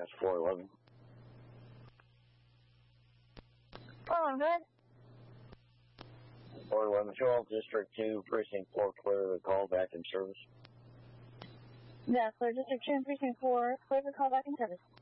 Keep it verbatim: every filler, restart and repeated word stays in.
It's four eleven. Oh, good. four eleven, show off District two, Precinct four, clear the call back in service. Yeah, clear District two and Precinct four, clear the call back in service.